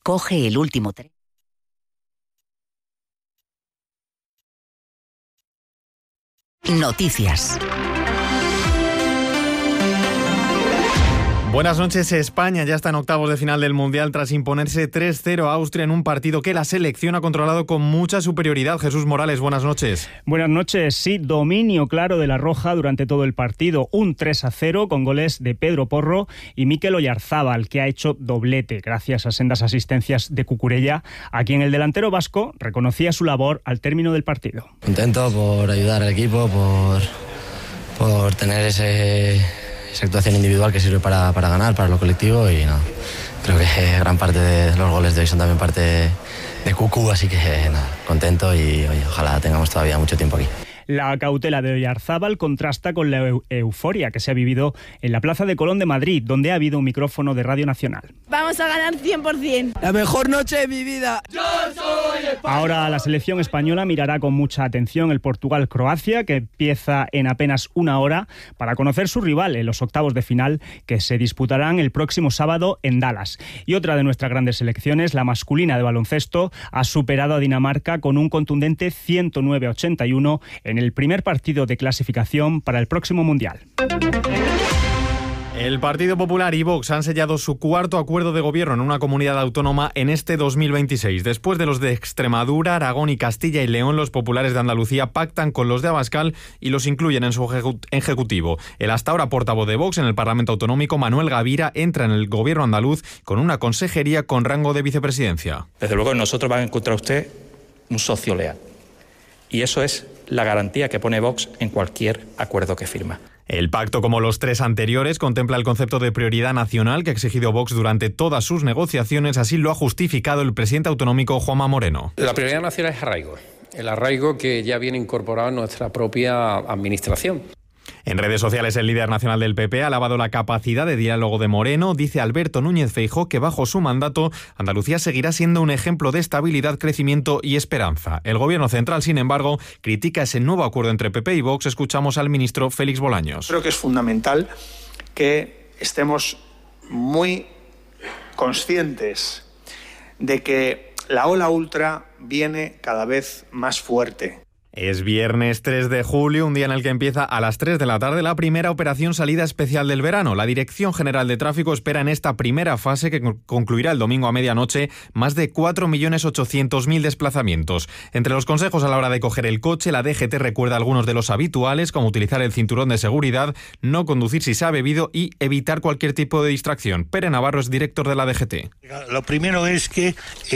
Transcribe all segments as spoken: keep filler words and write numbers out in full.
Coge el último tren. Noticias. Buenas noches. España ya está en octavos de final del Mundial tras imponerse tres cero a Austria en un partido que la selección ha controlado con mucha superioridad. Jesús Morales, buenas noches. Buenas noches. Sí, dominio claro de la Roja durante todo el partido. Un tres a cero con goles de Pedro Porro y Mikel Oyarzábal, que ha hecho doblete gracias a sendas asistencias de Cucurella, a quien el delantero vasco reconocía su labor al término del partido. Contento por ayudar al equipo, por, por tener ese... esa actuación individual que sirve para, para ganar, para lo colectivo, y no, creo que gran parte de los goles de hoy son también parte de, de Cucu, así que nada, contento y oye, ojalá tengamos todavía mucho tiempo aquí. La cautela de Oyarzábal contrasta con la eu- euforia que se ha vivido en la Plaza de Colón de Madrid, donde ha habido un micrófono de Radio Nacional. Vamos a ganar cien por ciento. La mejor noche de mi vida. Yo soy España. Ahora la selección española mirará con mucha atención el Portugal-Croacia, que empieza en apenas una hora, para conocer su rival en los octavos de final que se disputarán el próximo sábado en Dallas. Y otra de nuestras grandes selecciones, la masculina de baloncesto, ha superado a Dinamarca con un contundente ciento nueve a ochenta y uno en el primer partido de clasificación para el próximo Mundial. El Partido Popular y Vox han sellado su cuarto acuerdo de gobierno en una comunidad autónoma en este dos mil veintiséis. Después de los de Extremadura, Aragón y Castilla y León, los populares de Andalucía pactan con los de Abascal y los incluyen en su ejecu- ejecutivo. El hasta ahora portavoz de Vox en el Parlamento Autonómico, Manuel Gavira, entra en el gobierno andaluz con una consejería con rango de vicepresidencia. Desde luego, nosotros va a encontrar usted un socio leal. Y eso es la garantía que pone Vox en cualquier acuerdo que firma. El pacto, como los tres anteriores, contempla el concepto de prioridad nacional que ha exigido Vox durante todas sus negociaciones. Así lo ha justificado el presidente autonómico Juanma Moreno. La prioridad nacional es arraigo, el arraigo que ya viene incorporado en nuestra propia administración. En redes sociales, el líder nacional del P P ha alabado la capacidad de diálogo de Moreno. Dice Alberto Núñez Feijóo que bajo su mandato Andalucía seguirá siendo un ejemplo de estabilidad, crecimiento y esperanza. El gobierno central, sin embargo, critica ese nuevo acuerdo entre P P y Vox. Escuchamos al ministro Félix Bolaños. Creo que es fundamental que estemos muy conscientes de que la ola ultra viene cada vez más fuerte. Es viernes tres de julio, un día en el que empieza a las tres de la tarde la primera operación salida especial del verano. La Dirección General de Tráfico espera en esta primera fase, que concluirá el domingo a medianoche, más de cuatro millones ochocientos mil desplazamientos. Entre los consejos a la hora de coger el coche, la D G T recuerda algunos de los habituales, como utilizar el cinturón de seguridad, no conducir si se ha bebido y evitar cualquier tipo de distracción. Pere Navarro es director de la D G T. Lo primero es que,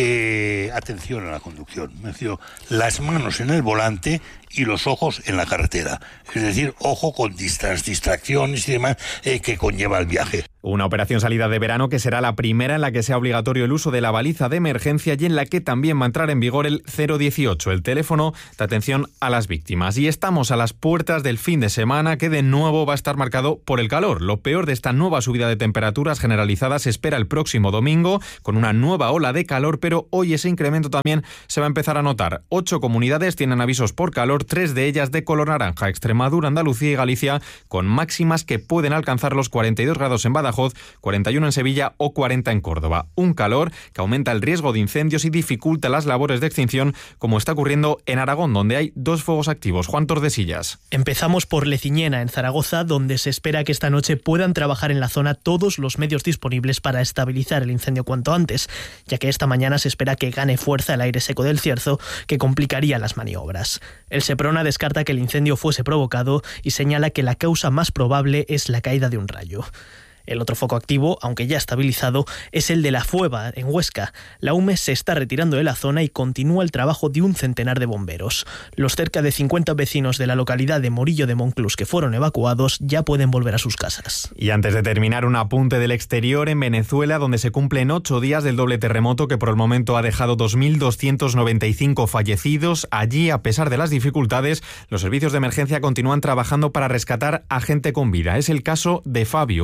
eh, atención a la conducción, me refiero, las manos en el volante y los ojos en la carretera. Es decir, ojo con las distracciones y demás eh, que conlleva el viaje. Una operación salida de verano que será la primera en la que sea obligatorio el uso de la baliza de emergencia y en la que también va a entrar en vigor el cero dieciocho, el teléfono de atención a las víctimas. Y estamos a las puertas del fin de semana, que de nuevo va a estar marcado por el calor. Lo peor de esta nueva subida de temperaturas generalizadas se espera el próximo domingo, con una nueva ola de calor, pero hoy ese incremento también se va a empezar a notar. Ocho comunidades tienen avisos por calor, tres de ellas de color naranja: Extremadura, Andalucía y Galicia, con máximas que pueden alcanzar los cuarenta y dos grados en Badajoz, cuarenta y uno en Sevilla o cuarenta en Córdoba. Un calor que aumenta el riesgo de incendios y dificulta las labores de extinción, como está ocurriendo en Aragón, donde hay dos fuegos activos. Juan Tordesillas. Empezamos por Leciñena, en Zaragoza, donde se espera que esta noche puedan trabajar en la zona todos los medios disponibles para estabilizar el incendio cuanto antes, ya que esta mañana se espera que gane fuerza el aire seco del Cierzo, que complicaría las maniobras. El Seprona descarta que el incendio fuese provocado y señala que la causa más probable es la caída de un rayo. El otro foco activo, aunque ya estabilizado, es el de La Fueva, en Huesca. La U M E se está retirando de la zona y continúa el trabajo de un centenar de bomberos. Los cerca de cincuenta vecinos de la localidad de Morillo de Monclús que fueron evacuados ya pueden volver a sus casas. Y antes de terminar, un apunte del exterior. En Venezuela, donde se cumplen ocho días del doble terremoto que por el momento ha dejado dos mil doscientos noventa y cinco fallecidos. Allí, a pesar de las dificultades, los servicios de emergencia continúan trabajando para rescatar a gente con vida. Es el caso de Fabio, un niño de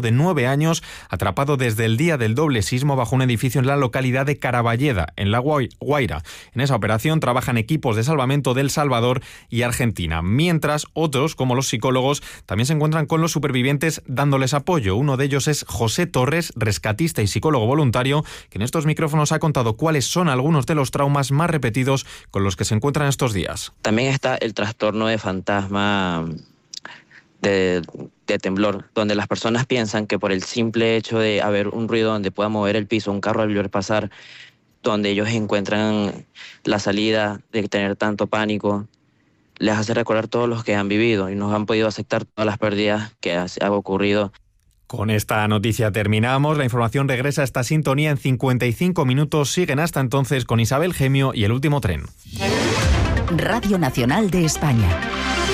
de nueve años atrapado desde el día del doble sismo bajo un edificio en la localidad de Caraballeda, en La Guaira. En esa operación trabajan equipos de salvamento de El Salvador y Argentina, mientras otros, como los psicólogos, también se encuentran con los supervivientes dándoles apoyo. Uno de ellos es José Torres, rescatista y psicólogo voluntario, que en estos micrófonos ha contado cuáles son algunos de los traumas más repetidos con los que se encuentran estos días. También está el trastorno de fantasma de, de temblor, donde las personas piensan que por el simple hecho de haber un ruido donde pueda mover el piso, un carro al ver pasar, donde ellos encuentran la salida de tener tanto pánico, les hace recordar todos los que han vivido y nos han podido aceptar todas las pérdidas que han ocurrido. Con esta noticia terminamos. La información regresa a esta sintonía en cincuenta y cinco minutos. Siguen hasta entonces con Isabel Gemio y El Último Tren. Radio Nacional de España.